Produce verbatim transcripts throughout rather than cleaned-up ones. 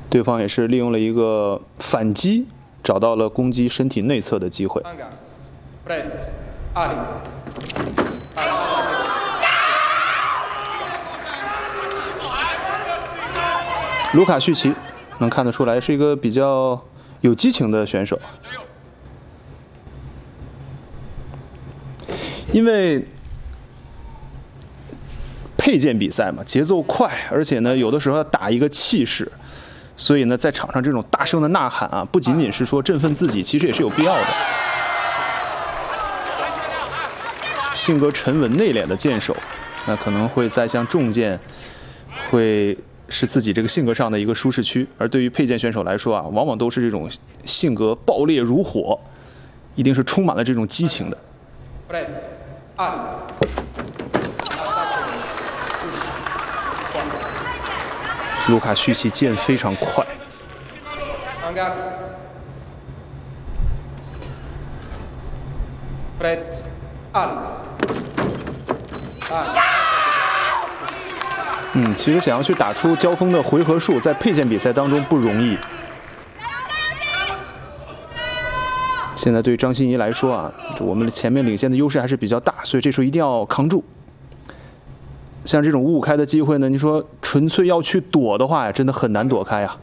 对方也是利用了一个反击，找到了攻击身体内侧的机会。卢卡绪奇能看得出来是一个比较有激情的选手，因为佩剑比赛嘛，节奏快，而且呢，有的时候要打一个气势，所以呢，在场上这种大声的呐喊啊，不仅仅是说振奋自己，其实也是有必要的。性格沉稳内敛的剑手，那可能会在像重剑，会是自己这个性格上的一个舒适区，而对于佩剑选手来说啊，往往都是这种性格爆裂如火，一定是充满了这种激情的。卢卡绪奇剑非常快。嗯，其实想要去打出交锋的回合数，在佩剑比赛当中不容易。现在对于张歆怡来说啊，我们的前面领先的优势还是比较大，所以这时候一定要扛住。像这种五五开的机会呢，你说纯粹要去躲的话呀，真的很难躲开呀。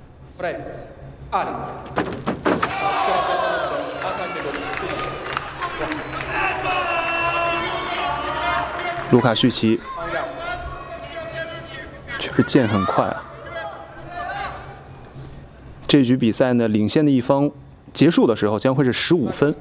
卢卡绪奇确实剑很快啊。这局比赛呢，领先的一方结束的时候将会是十五分。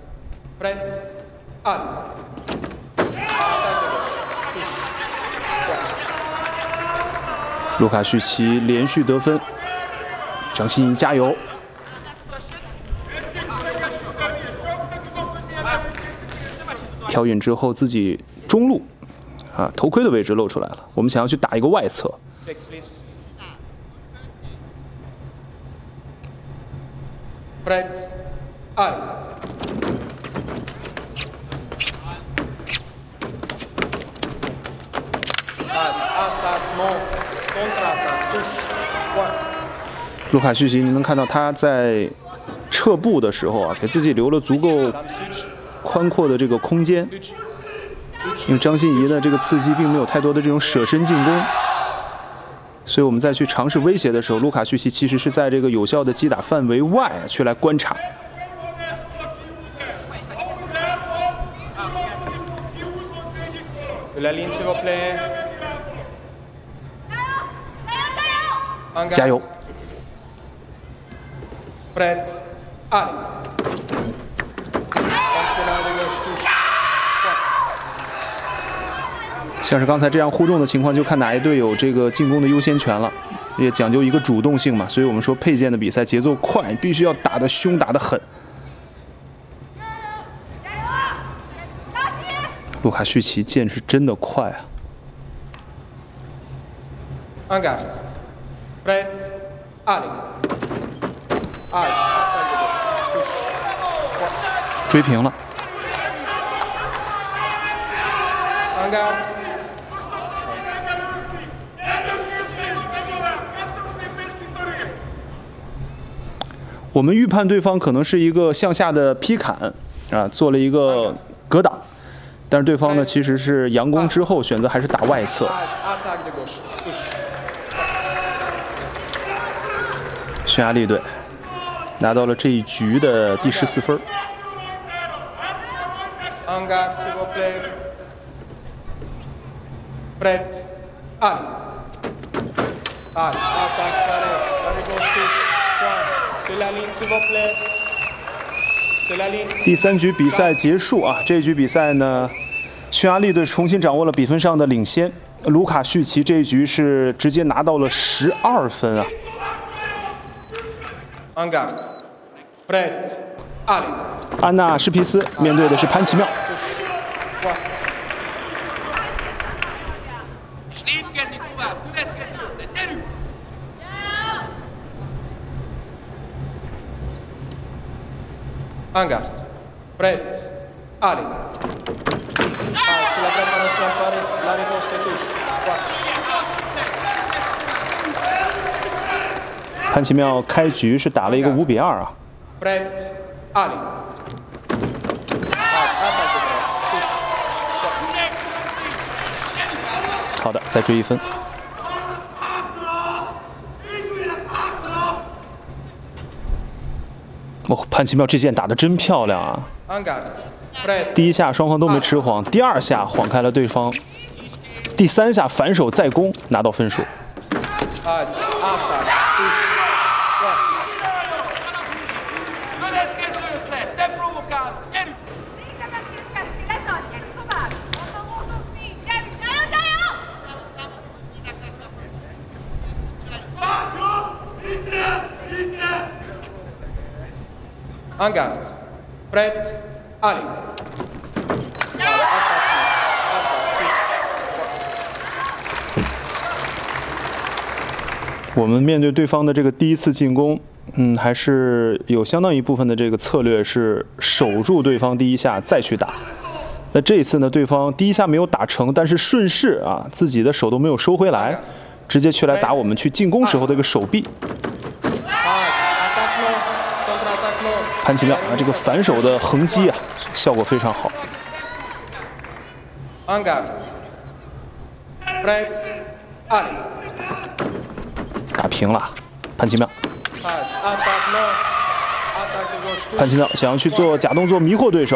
卢卡绪奇连续得分，张歆怡加油！挑引之后，自己中路啊头盔的位置露出来了。我们想要去打一个外侧。卢卡绪奇，你能看到他在撤步的时候啊，给自己留了足够宽阔的这个空间。因为张歆怡的这个刺激并没有太多的这种舍身进攻，所以我们再去尝试威胁的时候，卢卡绪奇其实是在这个有效的击打范围外去来观察。加油！像是刚才这样互重的情况，就看哪一队有这个进攻的优先权了，也讲究一个主动性嘛。所以我们说佩剑的比赛节奏快，必须要打得凶，打得狠。卢卡绪奇剑是真的快啊！追平了。我们预判对方可能是一个向下的劈砍啊，做了一个格挡，但是对方呢其实是佯攻之后选择还是打外侧。匈牙利队拿到了这一局的第十四分。第三局比赛结束啊！这局比赛呢，匈牙利队重新掌握了比分上的领先。卢卡绪奇这一局是直接拿到了十二分啊！安娜施皮斯面对的是潘奇妙。 Angard, Brett, Ali. Ah, sulla preparazione pari, la risposta è tu. 潘奇妙开局是打了一个五比二啊。 Brett, Ali. 好的，再追一分。哦，潘奇妙这剑打得真漂亮啊！ Angar. Brett. 第一下双方都没吃晃，第二下晃开了对方，第三下反手再攻拿到分数。 Ad. Atar. Push. Angar. Brett. Ali. 我们面对对方的这个第一次进攻，嗯，还是有相当一部分的这个策略是守住对方第一下再去打。那这一次呢，对方第一下没有打成，但是顺势啊，自己的手都没有收回来，直接去来打我们去进攻时候的一个手臂。潘奇妙啊，这个反手的横击啊，效果非常好。 Angar. Brett. Ali. 打平了，潘奇妙。 Attack no. Attack goes to. 潘奇妙想要去做假动作迷惑对手，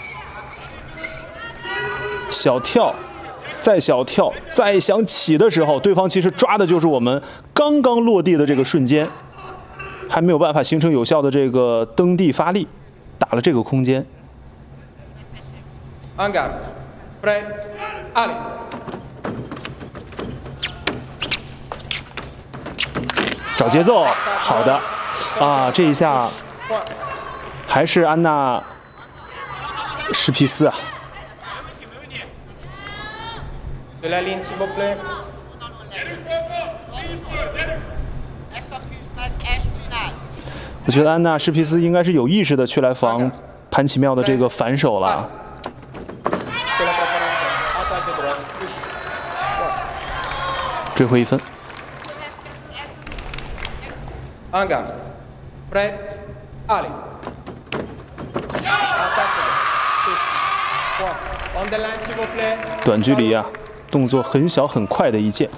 小跳，再小跳，再想起的时候，对方其实抓的就是我们刚刚落地的这个瞬间，还没有办法形成有效的这个蹬地发力，打了这个空间。 Angar. Brett. Ali. 找节奏，好的，啊，这一下还是安娜施皮斯啊。 De la ligne, s'il vous plaît. 我觉得安娜施皮斯应该是有意识的去来防潘奇妙的这个反手了。 C'est la préparation. Attaque droite. Push. 追回一分。 Angar. Brett. Ali. Attaque droite. Push. Point. On the line, s'il vous plaît. 短距离啊，动作很小很快的一剑。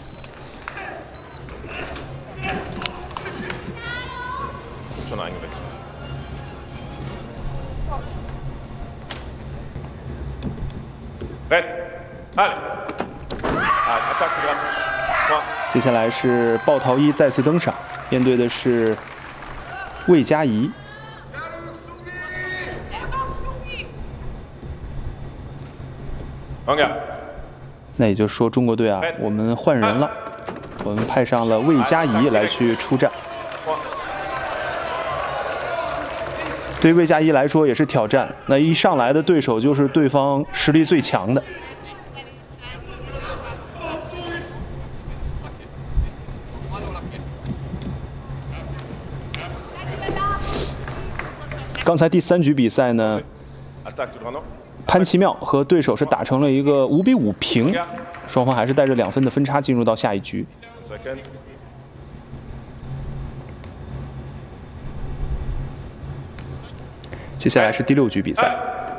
接下来是鲍陶伊再次登场，面对的是魏佳怡。 那也就是说，中国队啊，我们换人了，我们派上了魏佳怡来去出战。对于魏佳怡来说也是挑战。那一上来的对手就是对方实力最强的。刚才第三局比赛呢？ 潘奇妙和对手是打成了一个五比五平，双方还是带着两分的分差进入到下一局。接下来是第六局比赛。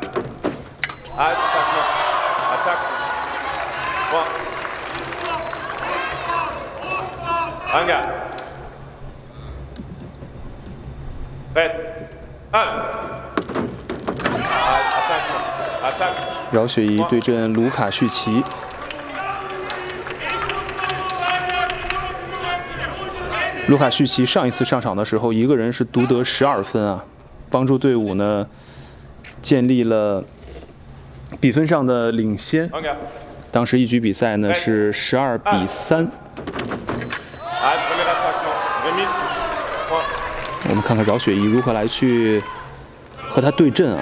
饶雪怡对阵卢卡绪奇。卢卡绪奇上一次上场的时候，一个人是独得十二分啊，帮助队伍呢建立了比分上的领先。当时一局比赛呢是十二比三。我们看看饶雪怡如何来去和他对阵啊。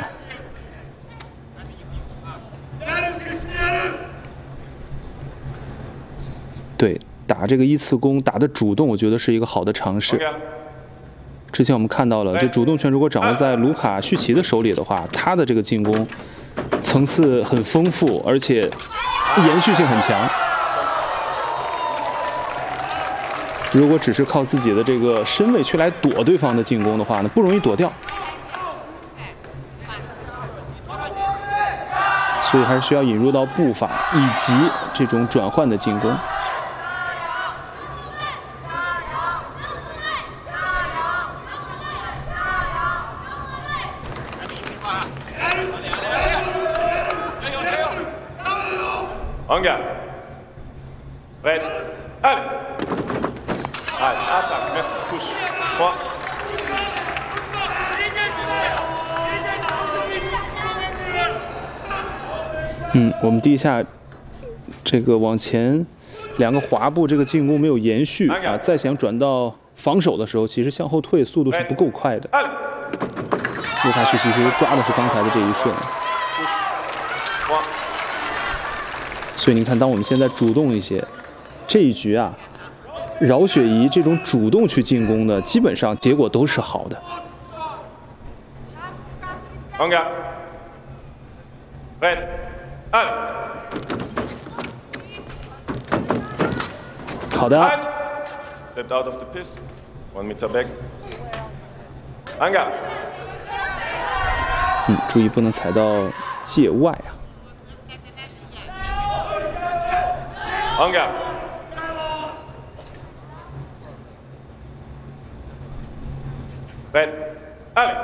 对，打这个依次攻打的主动，我觉得是一个好的尝试。之前我们看到了，这主动权如果掌握在卢卡绪奇的手里的话，他的这个进攻层次很丰富，而且延续性很强。 如果只是靠自己的这个身位去来躲对方的进攻的话呢，不容易躲掉。所以还是需要引入到步伐以及这种转换的进攻。 Anga. Ready. Allez. Allez, attaque, merci, touche. trois. 嗯，我们第一下这个往前两个滑步，这个进攻没有延续啊，再想转到防守的时候，其实向后退速度是不够快的。卢卡什其实抓的是刚才的这一瞬。所以您看，当我们现在主动一些，这一局啊，饶雪怡这种主动去进攻的，基本上结果都是好的。 Anga. Ready. Allez. 好的。 Stepped out of the piece. One meter back. Anga. 嗯，注意不能踩到界外啊。 Anga. Ready. Allez.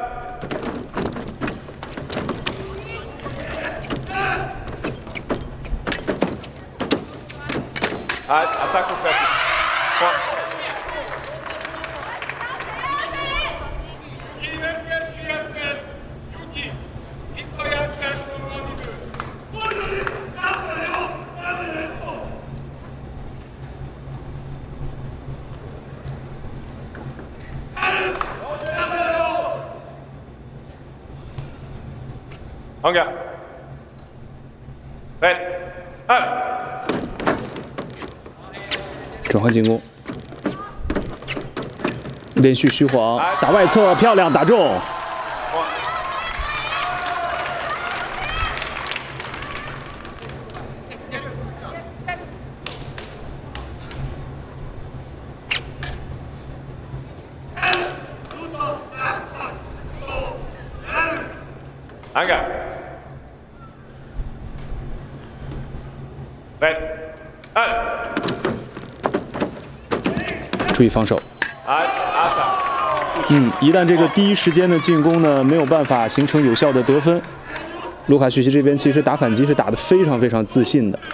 Allez, attaque ou fertig. trois. Anga. Ready. Allez. 转换进攻，连续虚晃，打外侧，漂亮，打中。 Anga. Ready. Allez. 注意防守。 Allez, attaque. 嗯，一旦这个第一时间的进攻呢没有办法形成有效的得分，卢卡许奇这边其实打反击是打得非常非常自信的。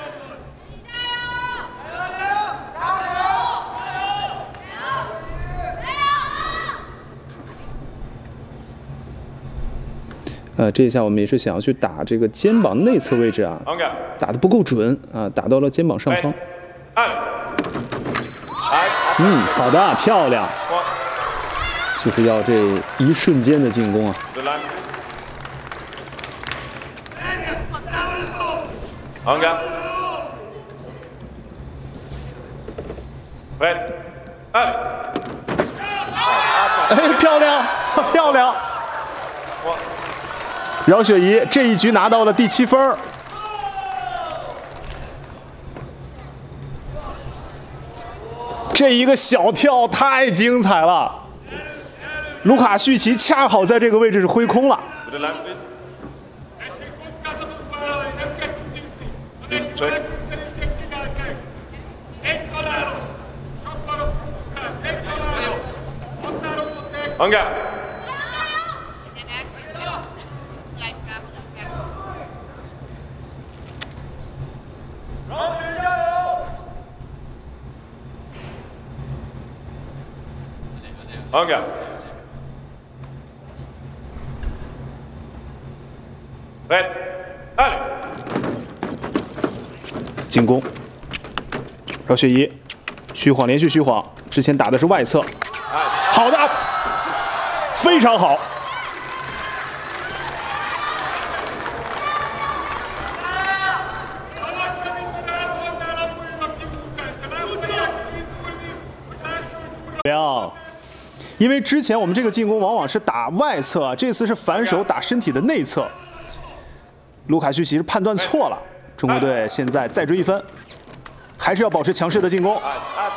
呃，这一下我们也是想要去打这个肩膀内侧位置啊， Anga. 打得不够准啊，打到了肩膀上方。 Allez. Allez, 嗯，好的，漂亮， trois. 就是要这一瞬间的进攻啊。 De line, please. Anga. Ready. Allez. 哎，漂亮，漂亮！ trois. 饶雪怡这一局拿到了第七分儿。这一个小跳太精彩了，卢卡许奇恰好在这个位置是挥空了。 To the line, please. Please check. Anga. Anga. Ready. Allez. 进攻，饶雪怡虚晃，连续虚晃，之前打的是外侧，好的，非常好。 因为之前我们这个进攻往往是打外侧啊，这次是反手打身体的内侧。卢卡许奇是判断错了，中国队现在再追一分，还是要保持强势的进攻。